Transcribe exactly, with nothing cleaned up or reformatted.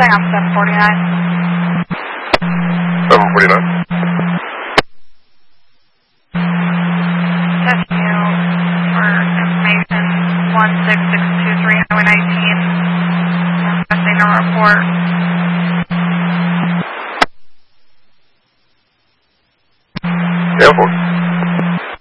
Stay on seven forty-nine. seven forty-nine. Test you for information one six six two three Highway nineteen. Requesting a report. Airport.